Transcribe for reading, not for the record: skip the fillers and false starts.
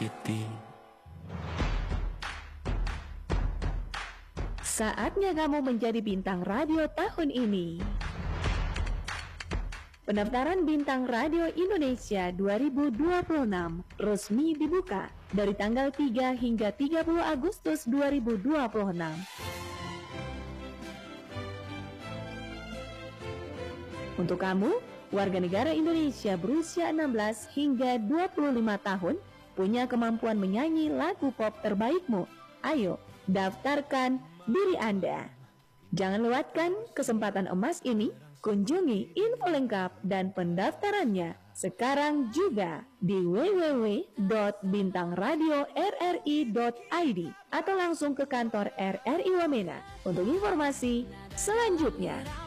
tersakiti. Saatnya kamu menjadi bintang radio tahun ini. Pendaftaran Bintang Radio Indonesia 2026 resmi dibuka dari tanggal 3 hingga 30 Agustus 2026. Untuk kamu, warga negara Indonesia berusia 16 hingga 25 tahun, punya kemampuan menyanyi lagu pop terbaikmu. Ayo, daftarkan diri Anda. Jangan lewatkan kesempatan emas ini. Kunjungi info lengkap dan pendaftarannya sekarang juga di www.bintangradiorri.id atau langsung ke kantor RRI Wamena untuk informasi selanjutnya.